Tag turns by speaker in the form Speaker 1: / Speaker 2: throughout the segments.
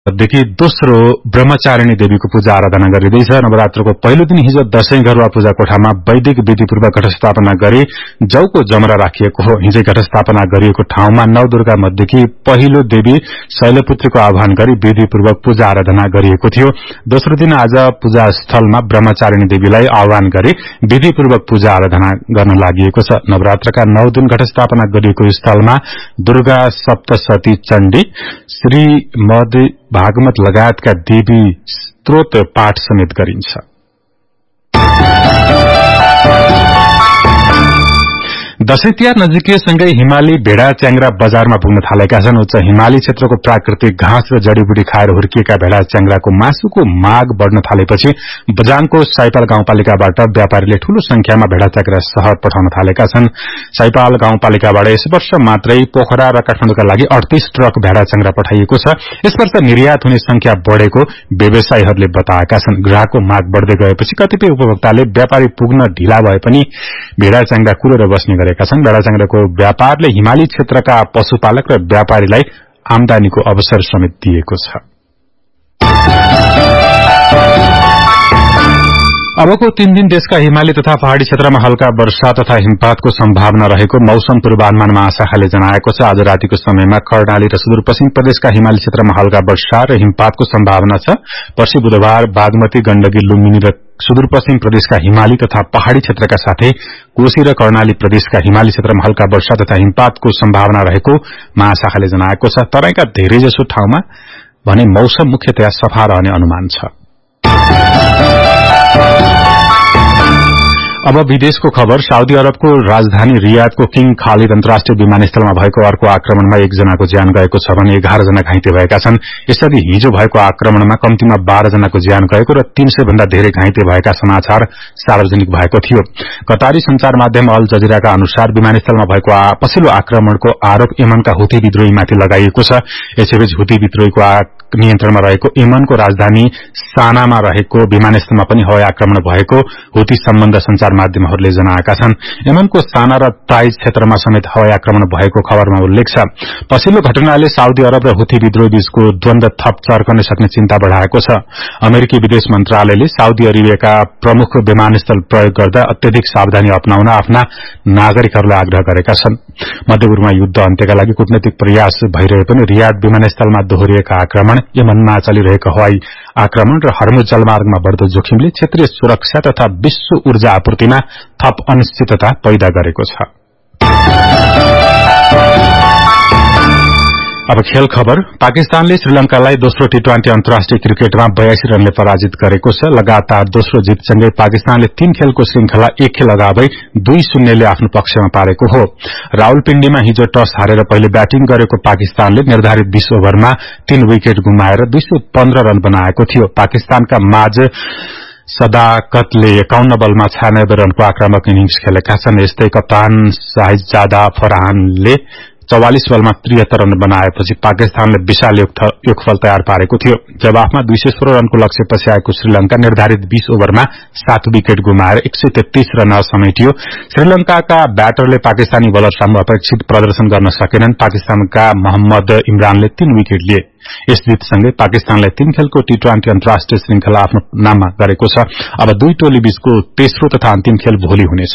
Speaker 1: देखि दोस्रो ब्रह्मचारिणी देवीको पूजा आराधना गरिँदैछ। नवरात्रको पहिलो दिन हिजो दशैं घरुवा पूजा कोठामा वैदिक विधिपूर्वक घटस्थापना गरी जौको जमरा राखिएको हो। हिजै घटस्थापना गरिएको ठाउँमा नवदुर्गा मध्येकी पहिलो देवी शैलपुत्रीको आह्वान गरी विधिपूर्वक पूजा आराधना गरिएको थियो। दोस्रो दिन आज पूजा स्थलमा ब्रह्मचारिणी देवीलाई आह्वान गरी विधिपूर्वक पूजा आराधना गर्न लागि छ। नवरात्रका 9 दिन घटस्थापना गरिएको स्थलमा दुर्गा सप्तशती चण्डी श्रीमद भागवत लगायतका देवी स्तोत्र पाठ समेत गरिन्छ। दशैं तिहार नजिकैसँगै हिमाली भेडा च्याङ्ग्रा बजारमा पुग्न थालेका छन्। उच्च हिमाली क्षेत्रको प्राकृतिक घाँस र जडीबुटी खाएर हुर्किएका भेडा च्याङ्ग्राको मासुको माग बढ़न थालेपछि बजाङको साइपाल गाउँपालिकाबाट व्यापारीले ठूलो संख्यामा भेडा च्याङ्ग्रा शहर पठाउन थालेका छन्। साइपाल गाउँपालिकाबाट यस वर्ष मात्रै पोखरा र काठमाडौँका लागि 38 ट्रक भेडा च्याङ्ग्रा पठाइएको छ। यस वर्ष निर्यात हुने संख्या बढ़ेको व्यवसायीहरूले बताएका छन्। ग्राहकको माग बढ़दै गएपछि कतिपय उपभोक्ताले व्यापारी पुग्न ढिला भए पनि भेडा च्याङ्ग्रा कुरेर बस्ने गरेका छन्। भेडा च्याङ्ग्राको व्यापारले हिमाली क्षेत्रका पशुपालक र व्यापारीलाई आमदानीको अवसर समेत दिएको छ। अबको 3 दिन देशका हिमाली तथा पहाड़ी क्षेत्रमा हल्का वर्षा तथा हिमपातको सम्भावना रहेको मौसम पूर्वानुमान महाशाखाले जनाएको छ। आज रातिको समयमा कर्णाली र सुदूरपश्चिम प्रदेशका हिमाली क्षेत्रमा हल्का वर्षा र हिमपातको सम्भावना छ। पर्सि बुधबार बागमती, गण्डकी, लुम्बिनी र सुदूरपश्चिम प्रदेशका हिमाली तथा पहाड़ी क्षेत्रका साथै कोशी र कर्णाली प्रदेशका हिमाली क्षेत्रमा हल्का वर्षा तथा हिमपातको सम्भावना रहेको महाशाखाले जनाएको छ। तराईका धेरैजसो ठाउँमा भने मौसम मुख्यतया सफा रहने अनुमान छ। अब विदेशको खबर। साउदी अरबको राजधानी रियादको किङ खालिद अन्तर्राष्ट्रिय विमानस्थलमा भएको अर्को आक्रमणमा 1 जनाको ज्यान गएको छ भने 11 जना घाइते भएका छन्। यसरी हिजो भएको आक्रमणमा कम्तीमा 12 जनाको ज्यान गएको र 300 भन्दा धेरै घाइते भएका समाचार सार्वजनिक भएको थियो। कतारी संचार माध्यम अल जजिराका अनुसार विमानस्थलमा भएको पछिल्लो आक्रमणको आरोप यमनका हुती विद्रोहीमाथि लगाइएको छ। यसैबीच हुती विद्रोहीको नियन्त्रणमा रहेको यमनको राजधानी सानामा रहेको विमानस्थलमा पनि हवाई आक्रमण भएको हुती सम्बन्ध संचार माध्यमहरूले जनाएका छन्। यमनको साना र ताइज क्षेत्रमा समेत हवाई आक्रमण भएको खबरमा उल्लेख छ। पछिल्लो घटनाले साउदी अरब र हुती विद्रोही बीचको द्वन्द थप चर्कन सक्ने चिन्ता बढ़ाएको छ। अमेरिकी विदेश मन्त्रालयले साउदी अरेबियाका प्रमुख विमानस्थल प्रयोग गर्दा अत्यधिक सावधानी अपनाउन आफ्ना नागरिकहरूलाई आग्रह गरेका छन्। मध्यपूर्वमा युद्ध अन्त्यका लागि कूटनैतिक प्रयास भइरहे पनि रियाद विमानस्थलमा दोहोरिएका आक्रमण, यमनमा चलिरहेको हवाई आक्रमण र हर्मुज जलमार्गमा बढ़दो जोखिमले क्षेत्रीय सुरक्षा तथा विश्व ऊर्जा आपूर्तिमा थप अनिश्चितता पैदा गरेको छ। अब खेल खबर। पाकिस्तानले श्रीलंकालाई दोस्रो टी20 अन्तर्राष्ट्रिय क्रिकेटमा 82 रनले पराजित गरेको छ। लगातार दोस्रो जितसँगै पाकिस्तानले 3 खेलको श्रृंखला 1 खेल अगावै 2-0 ले आफ्नो पक्षमा पारेको हो। रावलपिण्डीमा हिजो टस हारेर पहिले ब्याटिङ गरेको पाकिस्तानले निर्धारित 20 ओभरमा 3 विकेट गुमाएर 215 रन बनाएको थियो। पाकिस्तानका माझ सदाकतले 51 बलमा 96 रनको आक्रामक इनिंग्स खेलेका छन्। यस्तै कप्तान शाहिदजादा फरहानले 44 बलमा 73 रन बनाएपछि पाकिस्तानले विशाल योगफल तयार पारेको थियो। जवाफमा 216 रनको लक्ष्य पछि आएको श्रीलंका निर्धारित 20 ओभरमा 7 विकेट गुमाएर 133 रन समेटियो। श्रीलंकाका ब्याटरले पाकिस्तानी बलर सामु अपेक्षित प्रदर्शन गर्न सकेनन्। पाकिस्तानका मोहम्मद इमरानले 3 विकेट लिए। यस जितसँगै पाकिस्तानले 3 खेलको टी20 अन्तर्राष्ट्रिय श्रृंखला आफ्नो नाममा गरेको छ। अब दुई टोली बीचको तेस्रो तथा अन्तिम खेल भोलि हुनेछ।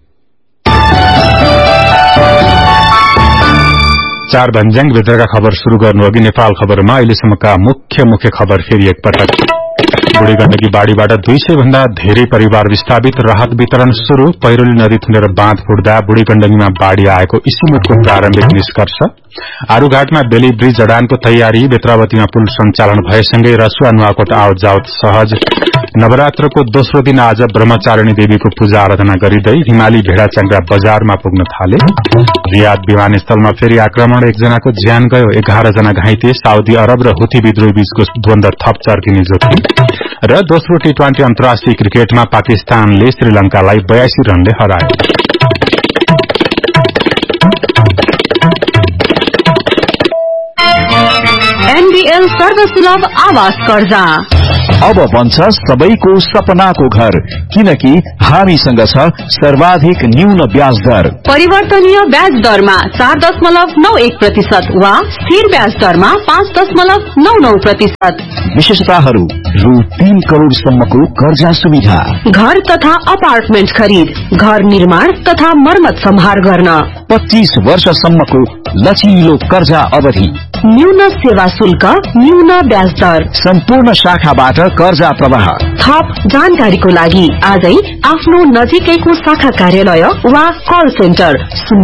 Speaker 1: 4 भन्ज्याङ भित्रका खबर शुरू गर्नु अघि नेपाल खबरमा अहिलेसम्मका मुख्य खबर फेरि एकपटक। बुढी गण्डकी बाढ़ीबाट 200 भन्दा धेरै परिवार विस्थापित, राहत वितरण शुरू। पहिरोली नदी थुनेर बाँध फुट्दा बुढी गण्डकीमा बाढ़ी आएको इस्युमुटको प्रारम्भिक निष्कर्ष। आरूघाटमा बेली ब्रिज जडानको तयारी, बेत्रावतीमा पुल सञ्चालन भएसँगै रसुवा नुवाकोट आवत जावत सहज। नवरात्रको दोस्रो दिन आज ब्रह्मचारिणी देवीको पूजा आराधना गरिँदै हिमाली भेडा च्याङ्ग्रा बजारमा पुग्न थाले। रियाद विमानस्थलमा फेरि आक्रमण, 1 जनाको ज्यान गयो, 11 जना घाइते। साउदी अरब र हुती विद्रोही बीचको द्वन्द थप चर्किने जोखिम। र दोस्रो टी20 अन्तर्राष्ट्रिय क्रिकेटमा पाकिस्तानले श्रीलंकालाई 82 रनले हरायो।
Speaker 2: एनबीएल सर्वसुलभ आवास कर्जा अब बन्छ सबैको सपनाको घर, किनकि हामीसँग छ सर्वाधिक न्यून ब्याज दर।
Speaker 3: परिवर्तनीय ब्याज दरमा 4.91% वा स्थिर ब्याज दरमा 5.99%।
Speaker 2: विशेषताहरू: रु 3 करोड़सम्मको कर्जा सुविधा,
Speaker 3: घर तथा अपार्टमेन्ट खरीद, घर निर्माण तथा मर्मत सम्हार गर्न,
Speaker 2: 25 वर्षसम्मको लचिलो कर्जा अवधि,
Speaker 3: न्यून सेवा शुल्क, न्यून ब्याज दर,
Speaker 2: सम्पूर्ण शाखाबाट कर्जा प्रवाह।
Speaker 3: थप जानकारीको लागि आजै आफ्नो नजिकैको शाखा कार्यालय वा कल सेन्टर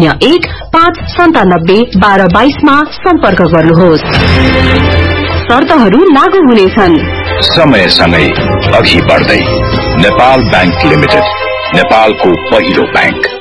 Speaker 3: 01-597-1222 मा सम्पर्क गर्नुहोस्। शर्तहरू लागू हुनेछन्।
Speaker 4: समय सँगै अघि बढ्दै नेपाल बैंक लिमिटेड, नेपालको पहिलो बैंक।